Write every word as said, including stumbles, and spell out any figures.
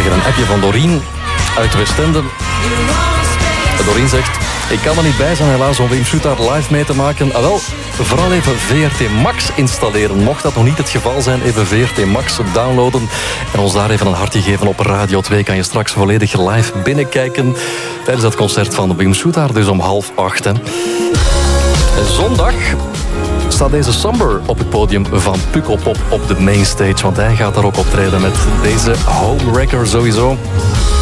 krijgen een appje van Doreen uit Westende. Doreen zegt: ik kan er niet bij zijn helaas om Wim Soetaert live mee te maken. Ah wel, vooral even V R T Max installeren. Mocht dat nog niet het geval zijn, even V R T Max downloaden en ons daar even een hartje geven op Radio twee. Kan je straks volledig live binnenkijken tijdens dat concert van Wim Soetaert, dus om half acht. Hè. Zondag staat deze Somber op het podium van Pukkelpop op de mainstage, want hij gaat daar ook optreden met deze Homewrecker sowieso.